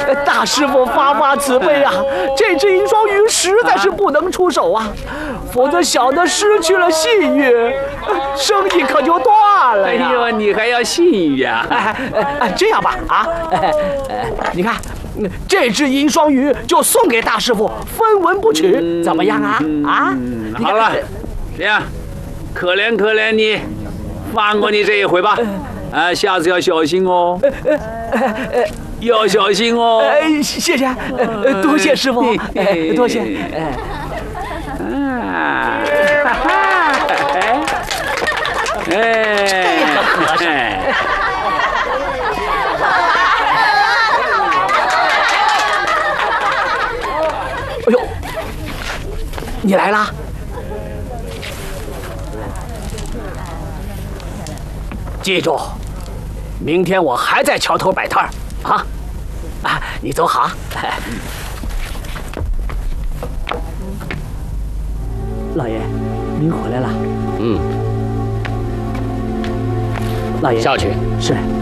大师傅发慈悲啊！这只银双鱼实在是不能出手啊，否则小的失去了信誉，生意可就断了呀！ 哎呦，你还要信誉啊？ 这样吧，你看，这只银双鱼就送给大师傅，分文不取，怎么样啊？ 好了，这样，可怜你，放过你这一回吧。下次要小心哦。要小心哦！ 谢谢，多谢师傅，多谢。和尚。哎呦，你来啦！记住，明天我还在桥头摆摊儿。你走好。老爷，您回来了。 嗯， 老爷下去。 是。